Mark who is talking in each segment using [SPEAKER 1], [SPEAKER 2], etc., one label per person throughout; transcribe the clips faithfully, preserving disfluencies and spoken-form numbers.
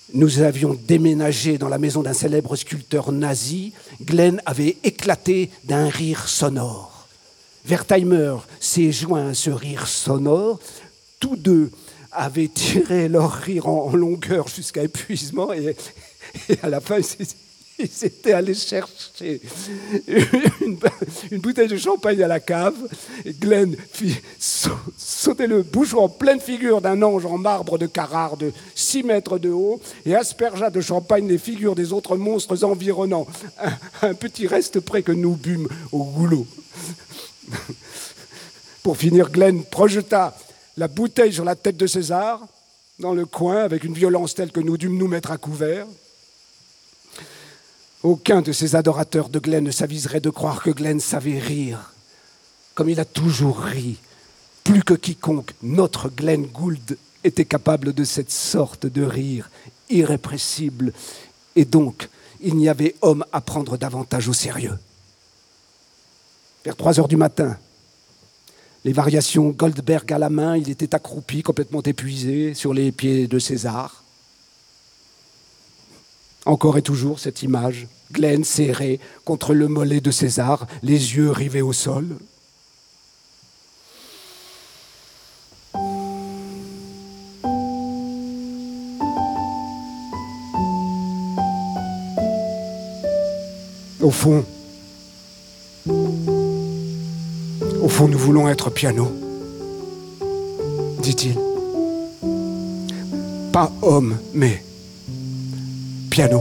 [SPEAKER 1] Nous avions déménagé dans la maison d'un célèbre sculpteur nazi. Glenn avait éclaté d'un rire sonore. Wertheimer s'est joint à ce rire sonore. Tous deux avaient tiré leur rire en longueur jusqu'à épuisement et, et à la fin, ils étaient allés chercher une, une bouteille de champagne à la cave. Et Glenn fit sauter le bouchon en pleine figure d'un ange en marbre de Carrare de six mètres de haut et aspergea de champagne les figures des autres monstres environnants. Un, un petit reste près que nous bûmes au goulot. Pour finir, Glenn projeta la bouteille sur la tête de César, dans le coin, avec une violence telle que nous dûmes nous mettre à couvert. Aucun de ces adorateurs de Glenn ne s'aviserait de croire que Glenn savait rire, comme il a toujours ri. Plus que quiconque, notre Glenn Gould était capable de cette sorte de rire irrépressible. Et donc, il n'y avait homme à prendre davantage au sérieux. Vers trois heures du matin, les variations Goldberg à la main, il était accroupi, complètement épuisé, sur les pieds de César. Encore et toujours cette image, Glenn serré contre le mollet de César, les yeux rivés au sol. Au fond, au fond, nous voulons être piano, dit-il. Pas homme, mais piano.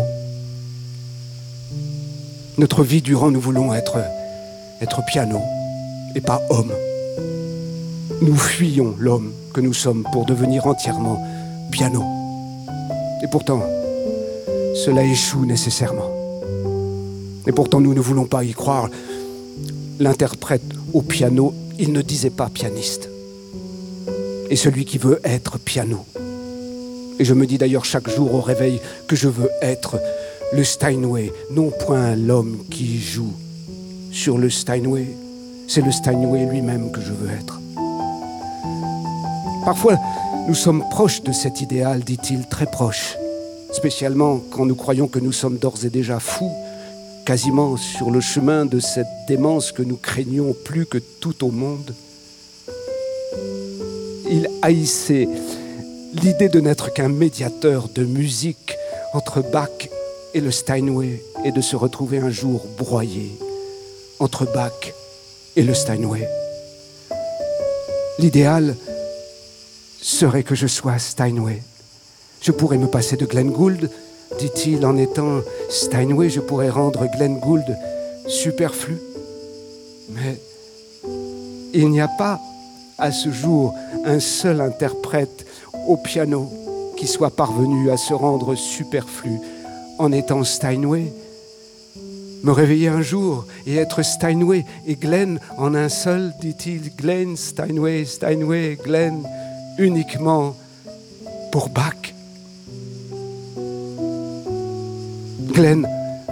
[SPEAKER 1] Notre vie durant, nous voulons être, être piano et pas homme. Nous fuyons l'homme que nous sommes pour devenir entièrement piano. Et pourtant, cela échoue nécessairement. Et pourtant, nous ne voulons pas y croire. L'interprète au piano, il ne disait pas pianiste. Et celui qui veut être piano. Et je me dis d'ailleurs chaque jour au réveil que je veux être le Steinway, non point l'homme qui joue sur le Steinway. C'est le Steinway lui-même que je veux être. Parfois, nous sommes proches de cet idéal, dit-il, très proches. Spécialement quand nous croyons que nous sommes d'ores et déjà fous, quasiment sur le chemin de cette démence que nous craignons plus que tout au monde. Il haïssait l'idée de n'être qu'un médiateur de musique entre Bach et le Steinway et de se retrouver un jour broyé entre Bach et le Steinway. L'idéal serait que je sois Steinway. Je pourrais me passer de Glenn Gould, dit-il, en étant Steinway, je pourrais rendre Glenn Gould superflu. Mais il n'y a pas à ce jour un seul interprète au piano qui soit parvenu à se rendre superflu en étant Steinway. Me réveiller un jour et être Steinway et Glenn en un seul, dit-il, Glenn, Steinway, Steinway, Glenn, uniquement pour Bach. Glenn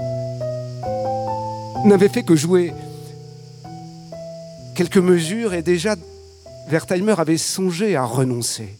[SPEAKER 1] n'avait fait que jouer quelques mesures et déjà Wertheimer avait songé à renoncer.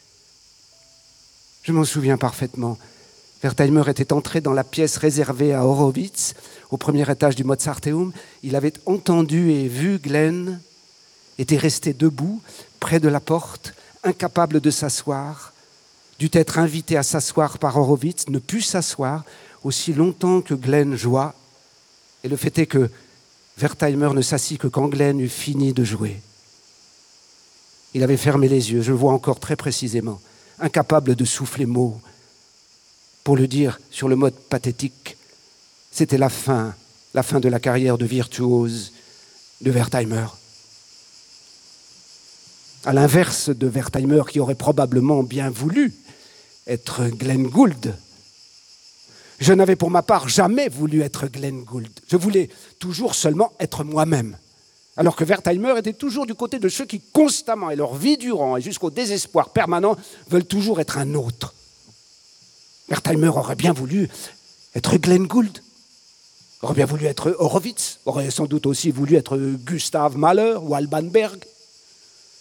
[SPEAKER 1] Je m'en souviens parfaitement. Wertheimer était entré dans la pièce réservée à Horowitz, au premier étage du Mozarteum. Il avait entendu et vu Glenn, était resté debout, près de la porte, incapable de s'asseoir, dut être invité à s'asseoir par Horowitz, ne put s'asseoir aussi longtemps que Glenn joua. Et le fait est que Wertheimer ne s'assit que quand Glenn eut fini de jouer. Il avait fermé les yeux, je le vois encore très précisément, incapable de souffler mot. Pour le dire sur le mode pathétique, c'était la fin, la fin de la carrière de virtuose de Wertheimer. À l'inverse de Wertheimer, qui aurait probablement bien voulu être Glenn Gould, je n'avais pour ma part jamais voulu être Glenn Gould. Je voulais toujours seulement être moi-même. Alors que Wertheimer était toujours du côté de ceux qui constamment, et leur vie durant, et jusqu'au désespoir permanent, veulent toujours être un autre. Wertheimer aurait bien voulu être Glenn Gould, aurait bien voulu être Horowitz, aurait sans doute aussi voulu être Gustav Mahler ou Alban Berg.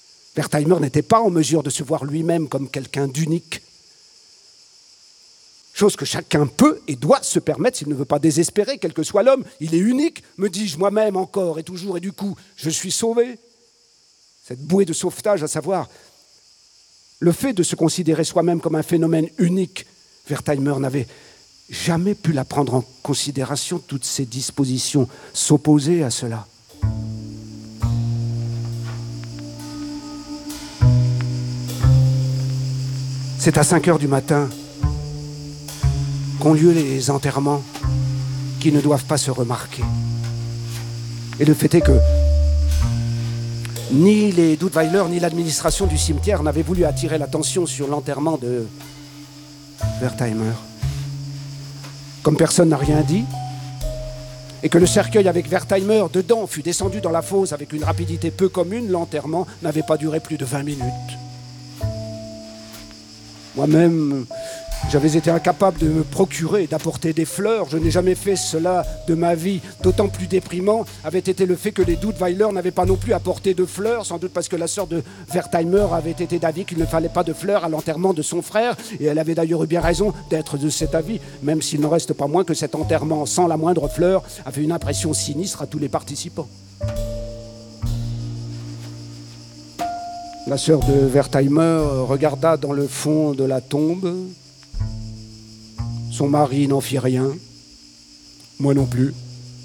[SPEAKER 1] Wertheimer n'était pas en mesure de se voir lui-même comme quelqu'un d'unique. Chose que chacun peut et doit se permettre s'il ne veut pas désespérer, quel que soit l'homme. Il est unique, me dis-je moi-même encore et toujours, et du coup, je suis sauvé. Cette bouée de sauvetage, à savoir le fait de se considérer soi-même comme un phénomène unique, Wertheimer n'avait jamais pu la prendre en considération, toutes ces dispositions s'opposaient à cela. C'est à cinq heures du matin qu'ont lieu les enterrements qui ne doivent pas se remarquer. Et le fait est que ni les Duttweiler ni l'administration du cimetière n'avaient voulu attirer l'attention sur l'enterrement de Wertheimer. Comme personne n'a rien dit, et que le cercueil avec Wertheimer dedans fut descendu dans la fosse avec une rapidité peu commune, l'enterrement n'avait pas duré plus de vingt minutes. Moi-même, j'avais été incapable de me procurer et d'apporter des fleurs. Je n'ai jamais fait cela de ma vie. D'autant plus déprimant avait été le fait que les Duttweiler n'avaient pas non plus apporté de fleurs, sans doute parce que la sœur de Wertheimer avait été d'avis qu'il ne fallait pas de fleurs à l'enterrement de son frère. Et elle avait d'ailleurs eu bien raison d'être de cet avis, même s'il n'en reste pas moins que cet enterrement sans la moindre fleur avait une impression sinistre à tous les participants. La sœur de Wertheimer regarda dans le fond de la tombe. Son mari n'en fit rien. Moi non plus.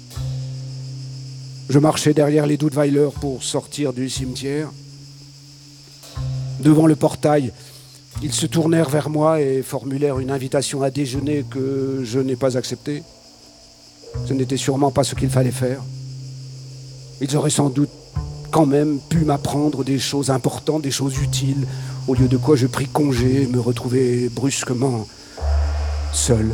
[SPEAKER 1] Je marchais derrière les Duttweiler pour sortir du cimetière. Devant le portail, ils se tournèrent vers moi et formulèrent une invitation à déjeuner que je n'ai pas acceptée. Ce n'était sûrement pas ce qu'il fallait faire. Ils auraient sans doute quand même pu m'apprendre des choses importantes, des choses utiles, au lieu de quoi je pris congé et me retrouvai brusquement seul.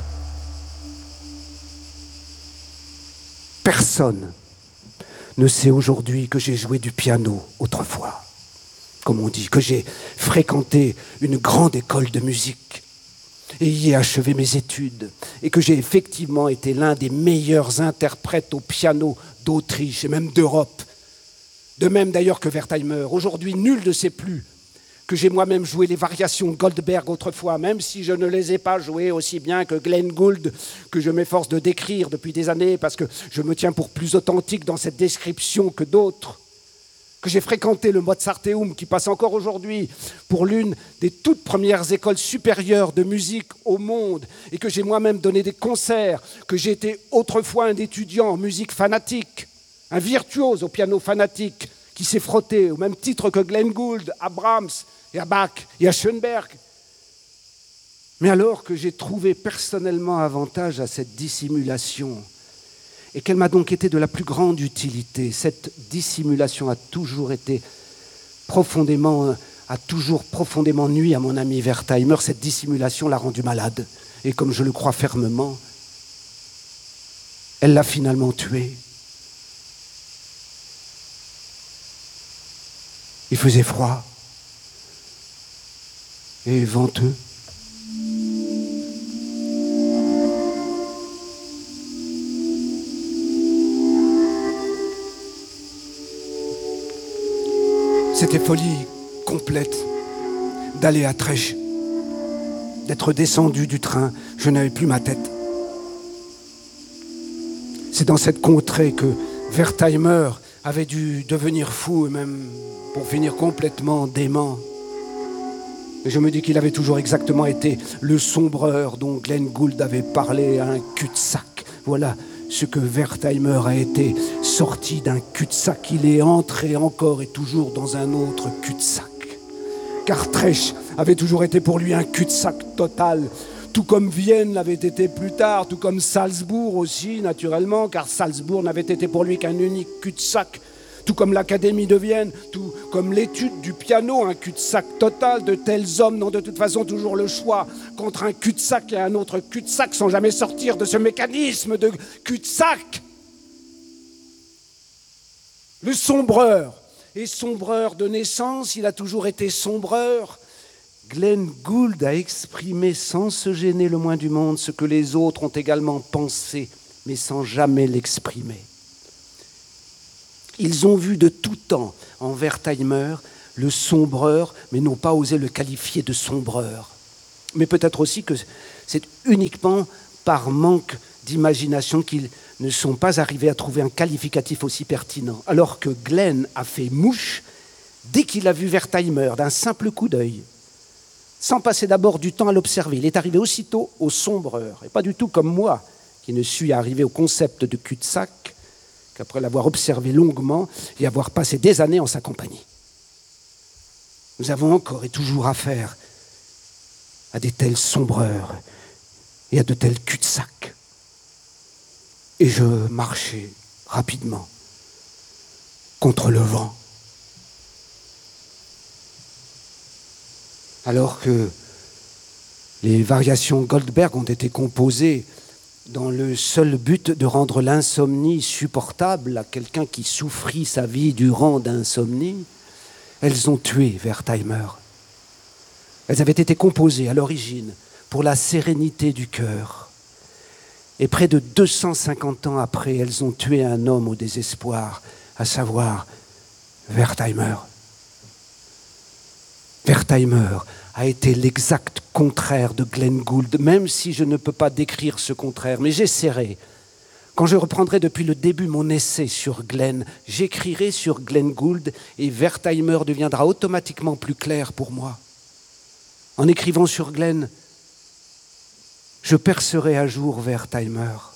[SPEAKER 1] Personne ne sait aujourd'hui que j'ai joué du piano autrefois, comme on dit, que j'ai fréquenté une grande école de musique et y ai achevé mes études, et que j'ai effectivement été l'un des meilleurs interprètes au piano d'Autriche et même d'Europe. De même d'ailleurs que Wertheimer. Aujourd'hui, nul ne sait plus que j'ai moi-même joué les variations de Goldberg autrefois, même si je ne les ai pas jouées aussi bien que Glenn Gould, que je m'efforce de décrire depuis des années, parce que je me tiens pour plus authentique dans cette description que d'autres. Que j'ai fréquenté le Mozarteum, qui passe encore aujourd'hui pour l'une des toutes premières écoles supérieures de musique au monde, et que j'ai moi-même donné des concerts, que j'ai été autrefois un étudiant en musique fanatique, un virtuose au piano fanatique qui s'est frotté au même titre que Glenn Gould, à Brahms et à Bach et à Schoenberg. Mais alors que j'ai trouvé personnellement avantage à cette dissimulation et qu'elle m'a donc été de la plus grande utilité, cette dissimulation a toujours été profondément, a toujours profondément nui à mon ami Wertheimer. Cette dissimulation l'a rendu malade et comme je le crois fermement, elle l'a finalement tué. Il faisait froid et venteux. C'était folie complète d'aller à Trèche, d'être descendu du train. Je n'avais plus ma tête. C'est dans cette contrée que Wertheimer avait dû devenir fou et même pour finir complètement dément. Et je me dis qu'il avait toujours exactement été le sombreur dont Glenn Gould avait parlé, un cul-de-sac. Voilà ce que Wertheimer a été, sorti d'un cul-de-sac. Il est entré encore et toujours dans un autre cul-de-sac. Car Trèche avait toujours été pour lui un cul-de-sac total, tout comme Vienne l'avait été plus tard, tout comme Salzbourg aussi, naturellement, car Salzbourg n'avait été pour lui qu'un unique cul-de-sac, tout comme l'Académie de Vienne, tout comme l'étude du piano, un cul-de-sac total. De tels hommes n'ont de toute façon toujours le choix contre un cul-de-sac et un autre cul-de-sac sans jamais sortir de ce mécanisme de cul-de-sac. Le sombreur est sombreur de naissance, il a toujours été sombreur. Glenn Gould a exprimé sans se gêner le moins du monde ce que les autres ont également pensé, mais sans jamais l'exprimer. Ils ont vu de tout temps en Wertheimer le sombreur, mais n'ont pas osé le qualifier de sombreur. Mais peut-être aussi que C'est uniquement par manque d'imagination qu'ils ne sont pas arrivés à trouver un qualificatif aussi pertinent. Alors que Glenn a fait mouche dès qu'il a vu Wertheimer d'un simple coup d'œil, sans passer d'abord du temps à l'observer. Il est arrivé aussitôt au sombreur, et pas du tout comme moi, qui ne suis arrivé au concept de cul-de-sac qu'après l'avoir observé longuement et avoir passé des années en sa compagnie. Nous avons encore et toujours affaire à des telles sombreurs et à de tels cul-de-sac. Et je marchais rapidement contre le vent. Alors que les variations Goldberg ont été composées dans le seul but de rendre l'insomnie supportable à quelqu'un qui souffrit sa vie durant d'insomnie, elles ont tué Wertheimer. Elles avaient été composées à l'origine pour la sérénité du cœur. Et près de deux cent cinquante ans après, elles ont tué un homme au désespoir, à savoir Wertheimer. Wertheimer a été l'exact contraire de Glenn Gould, même si je ne peux pas décrire ce contraire, mais j'essaierai. Quand je reprendrai depuis le début mon essai sur Glenn, j'écrirai sur Glenn Gould et Wertheimer deviendra automatiquement plus clair pour moi. En écrivant sur Glenn, je percerai à jour Wertheimer.